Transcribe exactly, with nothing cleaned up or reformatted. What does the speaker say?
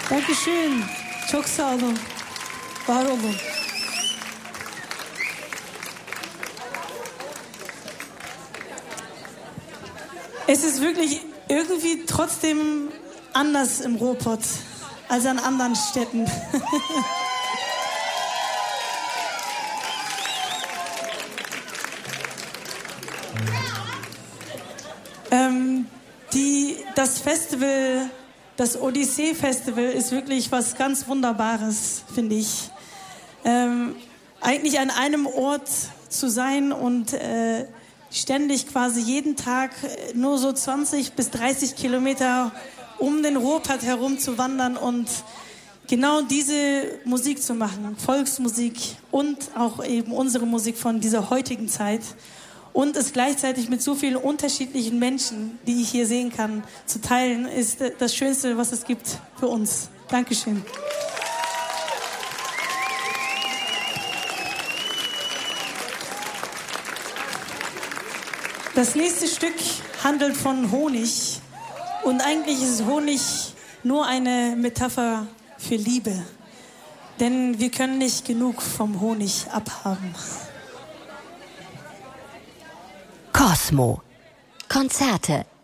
Dankeschön. Çok sağ olun. Var olun. Es ist wirklich irgendwie trotzdem anders im Ruhrpott als an anderen Städten. ähm, die, das Festival, das Odyssee-Festival ist wirklich was ganz Wunderbares, finde ich. Ähm, eigentlich an einem Ort zu sein und äh, ständig quasi jeden Tag nur so zwanzig bis dreißig Kilometer um den Ruhrpott herum zu wandern und genau diese Musik zu machen, Volksmusik und auch eben unsere Musik von dieser heutigen Zeit und es gleichzeitig mit so vielen unterschiedlichen Menschen, die ich hier sehen kann, zu teilen, ist das Schönste, was es gibt für uns. Dankeschön. Das nächste Stück handelt von Honig und eigentlich ist Honig nur eine Metapher für Liebe, denn wir können nicht genug vom Honig abhaben. Kosmo. Konzerte